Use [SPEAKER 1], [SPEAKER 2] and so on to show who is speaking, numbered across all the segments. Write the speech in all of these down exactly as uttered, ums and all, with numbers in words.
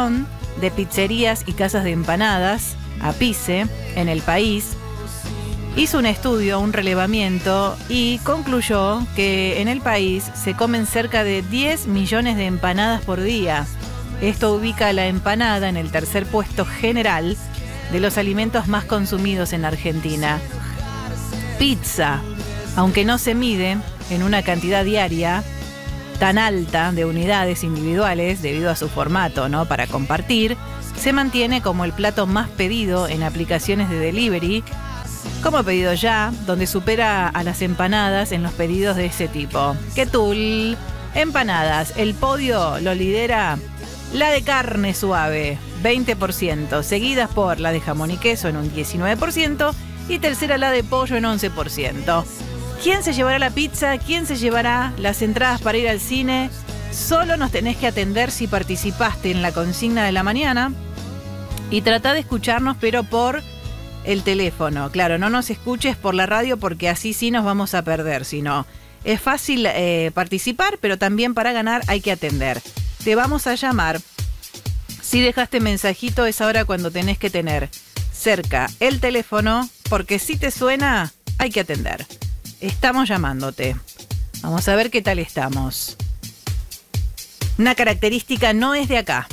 [SPEAKER 1] Asociación de Pizzerías y Casas de Empanadas, APICE, en el país, hizo un estudio, un relevamiento y concluyó que en el país se comen cerca de diez millones de empanadas por día. Esto ubica a la empanada en el tercer puesto general de los alimentos más consumidos en Argentina. Pizza, aunque no se mide en una cantidad diaria tan alta de unidades individuales debido a su formato, ¿no?, para compartir, se mantiene como el plato más pedido en aplicaciones de delivery, como Pedido Ya, donde supera a las empanadas en los pedidos de ese tipo. ¿Qué tul? Empanadas. El podio lo lidera la de carne suave, veinte por ciento, seguidas por la de jamón y queso en un diecinueve por ciento y tercera la de pollo en once por ciento. ¿Quién se llevará la pizza? ¿Quién se llevará las entradas para ir al cine? Solo nos tenés que atender si participaste en la consigna de la mañana y tratá de escucharnos, pero por el teléfono. Claro, no nos escuches por la radio porque así sí nos vamos a perder. Si no, es fácil eh, participar, pero también para ganar hay que atender. Te vamos a llamar. Si dejaste mensajito es ahora cuando tenés que tener cerca el teléfono, porque si te suena hay que atender. Estamos llamándote. Vamos a ver qué tal estamos. Una característica no es de acá.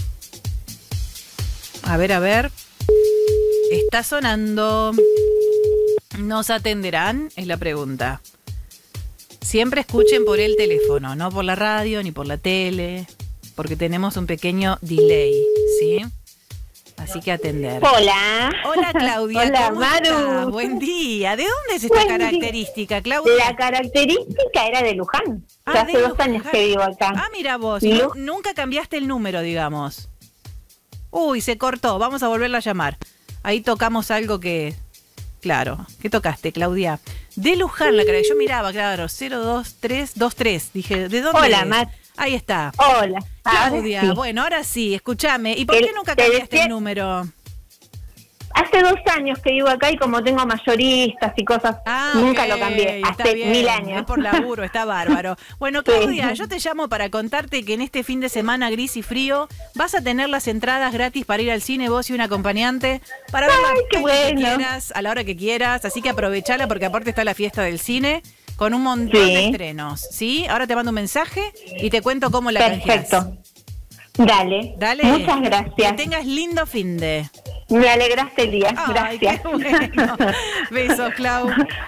[SPEAKER 1] A ver, a ver. Está sonando. ¿Nos atenderán? Es la pregunta. Siempre escuchen por el teléfono, no por la radio ni por la tele, porque tenemos un pequeño delay, ¿sí? Así que atender.
[SPEAKER 2] Hola.
[SPEAKER 1] Hola, Claudia.
[SPEAKER 2] Hola,
[SPEAKER 1] ¿Cómo
[SPEAKER 2] Maru.
[SPEAKER 1] estás? Buen día. ¿De dónde es esta
[SPEAKER 2] Buen
[SPEAKER 1] característica,
[SPEAKER 2] día.
[SPEAKER 1] Claudia?
[SPEAKER 2] La característica era de Luján.
[SPEAKER 1] Ah,
[SPEAKER 2] Ya hace
[SPEAKER 1] de
[SPEAKER 2] dos años
[SPEAKER 1] Luján.
[SPEAKER 2] que vivo acá.
[SPEAKER 1] Ah, mira vos.
[SPEAKER 2] ¿Y?
[SPEAKER 1] Nu- nunca cambiaste el número, digamos. Uy, se cortó. Vamos a volverla a llamar. Ahí tocamos algo que... Claro. ¿Qué tocaste, Claudia? De Luján, la cara. Yo miraba, claro, cero dos tres dos tres. Dije, ¿de dónde
[SPEAKER 2] Hola,
[SPEAKER 1] es?
[SPEAKER 2] Matt.
[SPEAKER 1] Ahí está.
[SPEAKER 2] Hola.
[SPEAKER 1] Claudia,
[SPEAKER 2] Ahora sí.
[SPEAKER 1] bueno, ahora sí, escúchame. ¿Y por
[SPEAKER 2] El-
[SPEAKER 1] qué nunca
[SPEAKER 2] te
[SPEAKER 1] cambiaste
[SPEAKER 2] decía-
[SPEAKER 1] el número?
[SPEAKER 2] Hace dos años que vivo acá y como tengo mayoristas y cosas,
[SPEAKER 1] Ah,
[SPEAKER 2] nunca
[SPEAKER 1] ok,
[SPEAKER 2] lo cambié.
[SPEAKER 1] está
[SPEAKER 2] Hace
[SPEAKER 1] bien,
[SPEAKER 2] mil años.
[SPEAKER 1] Es por laburo, está bárbaro. Bueno,
[SPEAKER 2] Sí.
[SPEAKER 1] Claudia, yo te llamo para contarte que en este fin de semana gris y frío vas a tener las entradas gratis para ir al cine, vos y un acompañante, para ver
[SPEAKER 2] Ay,
[SPEAKER 1] la
[SPEAKER 2] qué
[SPEAKER 1] peli que
[SPEAKER 2] bueno.
[SPEAKER 1] quieras, a la hora que quieras. Así que aprovechala porque aparte está la fiesta del cine con un montón
[SPEAKER 2] Sí.
[SPEAKER 1] de estrenos. ¿Sí? Ahora te mando un mensaje y te cuento cómo la canjeás.
[SPEAKER 2] Perfecto. Dale.
[SPEAKER 1] Dale.
[SPEAKER 2] Muchas
[SPEAKER 1] Que
[SPEAKER 2] gracias.
[SPEAKER 1] tengas lindo fin de.
[SPEAKER 2] Me alegraste el día.
[SPEAKER 1] Ay,
[SPEAKER 2] Gracias.
[SPEAKER 1] qué bueno. Besos, Clau.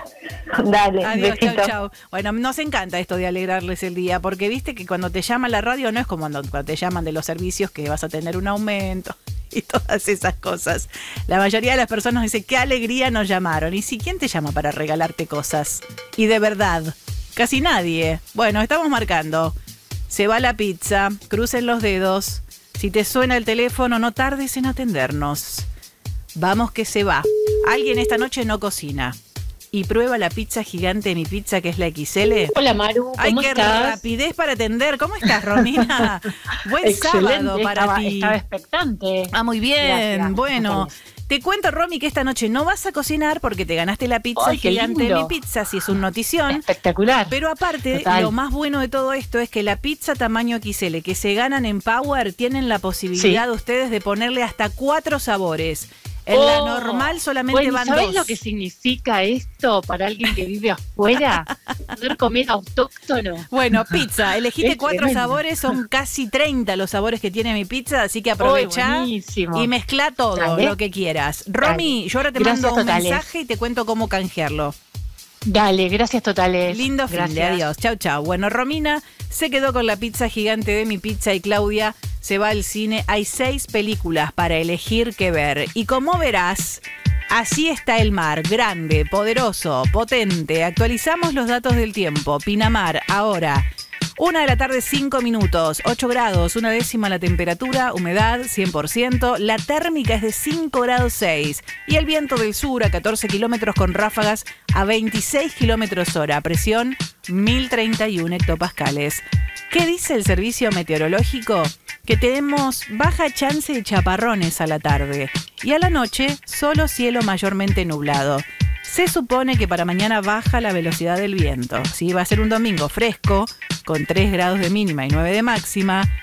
[SPEAKER 2] Dale.
[SPEAKER 1] Adiós, chau,
[SPEAKER 2] besito.
[SPEAKER 1] chau. Bueno, nos encanta esto de alegrarles el día, porque viste que cuando te llama la radio no es como cuando, cuando te llaman de los servicios que vas a tener un aumento y todas esas cosas. La mayoría de las personas dice, qué alegría nos llamaron. Y si, ¿quién te llama para regalarte cosas? Y de verdad, casi nadie. Bueno, estamos marcando. Se va la pizza, crucen los dedos. Si te suena el teléfono, no tardes en atendernos. Vamos que se va. Alguien esta noche no cocina y prueba la pizza gigante de Mi Pizza, que es la equis ele.
[SPEAKER 3] Hola Maru,
[SPEAKER 1] Ay,
[SPEAKER 3] ¿cómo
[SPEAKER 1] qué
[SPEAKER 3] estás?
[SPEAKER 1] rapidez para atender. ¿Cómo estás, Romina? Buen sábado para
[SPEAKER 3] estaba,
[SPEAKER 1] ti.
[SPEAKER 3] estaba expectante.
[SPEAKER 1] Ah, muy bien.
[SPEAKER 3] Gracias.
[SPEAKER 1] Bueno, te cuento, Romy, que esta noche no vas a cocinar porque te ganaste la pizza
[SPEAKER 3] Ay, qué
[SPEAKER 1] gigante de
[SPEAKER 3] lindo.
[SPEAKER 1] Mi Pizza, si es un notición.
[SPEAKER 3] Espectacular.
[SPEAKER 1] Pero aparte,
[SPEAKER 3] Total.
[SPEAKER 1] lo más bueno de todo esto es que la pizza tamaño equis ele que se ganan en Power tienen la posibilidad
[SPEAKER 3] Sí.
[SPEAKER 1] de ustedes de ponerle hasta cuatro sabores. En la
[SPEAKER 3] Oh,
[SPEAKER 1] normal solamente
[SPEAKER 3] bueno,
[SPEAKER 1] van
[SPEAKER 3] ¿sabes
[SPEAKER 1] dos.
[SPEAKER 3] lo que significa esto para alguien que vive afuera? Poder comer autóctono.
[SPEAKER 1] Bueno, pizza, elegiste
[SPEAKER 3] Es
[SPEAKER 1] cuatro
[SPEAKER 3] tremendo.
[SPEAKER 1] sabores, son casi treinta los sabores que tiene Mi Pizza, así que aprovecha
[SPEAKER 3] buenísimo.
[SPEAKER 1] y mezcla todo
[SPEAKER 3] Dale.
[SPEAKER 1] lo que quieras. Romy, yo ahora te
[SPEAKER 3] Gracias
[SPEAKER 1] mando un
[SPEAKER 3] totales.
[SPEAKER 1] mensaje y te cuento cómo canjearlo.
[SPEAKER 3] Dale, gracias totales.
[SPEAKER 1] Lindo fin de,
[SPEAKER 3] Gracias.
[SPEAKER 1] adiós. Chau, chau. Bueno, Romina se quedó con la pizza gigante de Mi Pizza y Claudia se va al cine. Hay seis películas para elegir qué ver. Y como verás, así está el mar, grande, poderoso, potente. Actualizamos los datos del tiempo. Pinamar, ahora. Una de la tarde, cinco minutos, ocho grados, una décima la temperatura, humedad cien por ciento, la térmica es de cinco grados seis y el viento del sur a catorce kilómetros con ráfagas a veintiséis kilómetros hora, presión mil treinta y uno hectopascales. ¿Qué dice el servicio meteorológico? Que tenemos baja chance de chaparrones a la tarde y a la noche solo cielo mayormente nublado. Se supone que para mañana baja la velocidad del viento. ¿Sí? Va a ser un domingo fresco, con tres grados de mínima y nueve de máxima.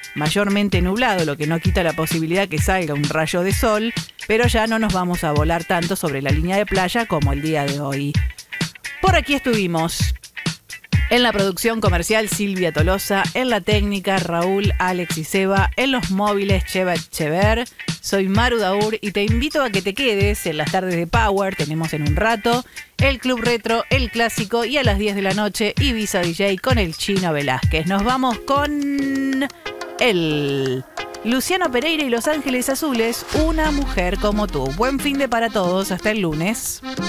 [SPEAKER 1] mayormente nublado, lo que no quita la posibilidad que salga un rayo de sol, pero ya no nos vamos a volar tanto sobre la línea de playa como el día de hoy. Por aquí estuvimos. En la producción comercial, Silvia Tolosa. En la técnica, Raúl, Alex y Seba. En los móviles, Cheva Chever. Soy Maru Daur y te invito a que te quedes en las tardes de Power. Tenemos en un rato el Club Retro, el Clásico, y a las diez de la noche Ibiza D J con el Chino Velázquez. Nos vamos con el Luciano Pereira y Los Ángeles Azules, Una mujer como tú. Buen fin de para todos. Hasta el lunes.